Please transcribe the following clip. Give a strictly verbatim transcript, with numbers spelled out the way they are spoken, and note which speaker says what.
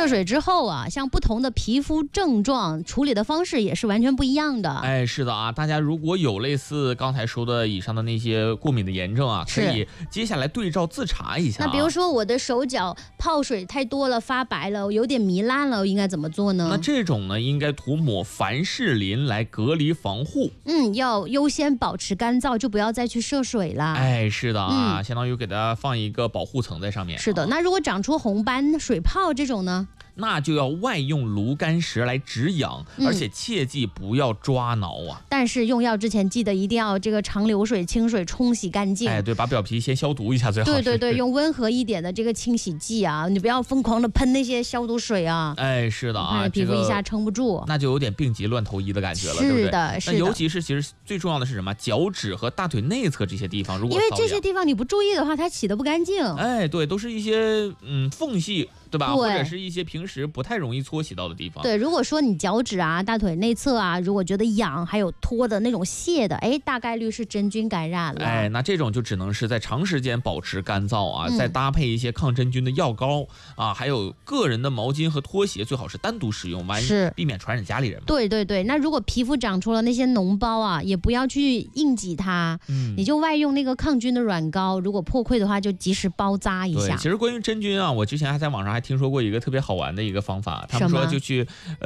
Speaker 1: 涉水之后啊，像不同的皮肤症状处理的方式也是完全不一样的。
Speaker 2: 哎，是的啊，大家如果有类似刚才说的以上的那些过敏的炎症啊，可以接下来对照自查一下、啊。
Speaker 1: 那比如说我的手脚泡水太多了，发白了，有点糜烂了，应该怎么做呢？
Speaker 2: 那这种呢，应该涂抹凡士林来隔离防护。
Speaker 1: 嗯，要优先保持干燥，就不要再去涉水啦。
Speaker 2: 哎，是的啊、
Speaker 1: 嗯，
Speaker 2: 相当于给它放一个保护层在上面。
Speaker 1: 是的，那如果长出红斑、水泡这种呢？
Speaker 2: 那就要外用炉甘石来止痒、嗯，而且切记不要抓挠啊。
Speaker 1: 但是用药之前记得一定要这个长流水、清水冲洗干净。
Speaker 2: 哎，对，把表皮先消毒一下最好。
Speaker 1: 对对对，用温和一点的这个清洗剂啊，你不要疯狂的喷那些消毒水啊。
Speaker 2: 哎，是的啊，
Speaker 1: 皮肤一下撑不住、
Speaker 2: 这个，那就有点病急乱投医的感觉了，
Speaker 1: 对不对？
Speaker 2: 是的，
Speaker 1: 是的。
Speaker 2: 那尤其是其实最重要的是什么？脚趾和大腿内侧这些地方，如果
Speaker 1: 因为这些地方你不注意的话，它洗得不干净。
Speaker 2: 哎，对，都是一些嗯缝隙。对吧？
Speaker 1: 对，
Speaker 2: 或者是一些平时不太容易搓洗到的地方。
Speaker 1: 对，如果说你脚趾啊、大腿内侧啊，如果觉得痒，还有脱的那种屑的，哎，大概率是真菌感染了。
Speaker 2: 哎，那这种就只能是在长时间保持干燥啊，
Speaker 1: 嗯、
Speaker 2: 再搭配一些抗真菌的药膏啊，还有个人的毛巾和拖鞋，最好是单独使用，完避免传染家里人嘛。
Speaker 1: 对对对，那如果皮肤长出了那些脓包啊，也不要去硬挤它，嗯，你就外用那个抗菌的软膏，如果破溃的话，就及时包扎一下。
Speaker 2: 对，其实关于真菌啊，我之前还在网上还听说过一个特别好玩的一个方法，他们说就去。